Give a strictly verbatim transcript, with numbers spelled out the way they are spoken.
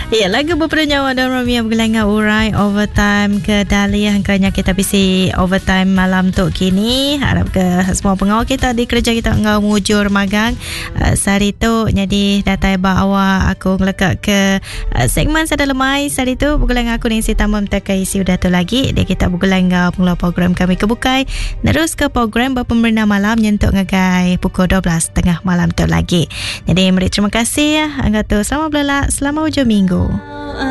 Ya, lagu berpernyawa dan Romia bergelangan urai overtime ke Dahlia hangkanya kita bisi overtime malam tu kini. Harap ke semua pengawal kita di kerja kita ngau mujur magang uh, sehari tu. Jadi datai bawa aku ngelekat ke uh, segmen Sada Lemai sehari tu bergelangan aku ni si tamam terkai isi udah tu lagi. Dia kita bergelangan pengawal program kami kebukai. Terus ke program berpemberna malam nyentuk ngagai pukul dua belas tiga puluh malam tu lagi. Jadi mari terima kasih ya. Angga tu selamat belak, selamat hujung minggu.